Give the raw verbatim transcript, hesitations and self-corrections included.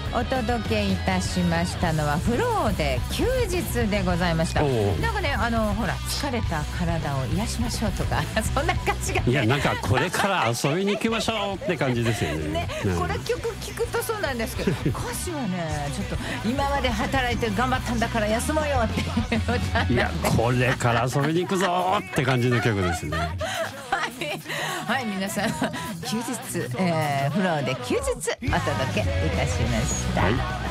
お届けいたしましたのはフローで休日でございました。なんかね、あのほら疲れた体を癒しましょうとかそんな感じが、ね、 いやなんかこれから遊びに行きましょうって感じですよね。 ね、これ曲聞くとそうなんですけど、歌詞はねちょっと今まで働いて頑張ったんだから休もうよって歌いやこれから遊びに行くぞって感じの曲ですね。 はい、皆さん休日、えー、フローで休日お届けいたしました。 はい。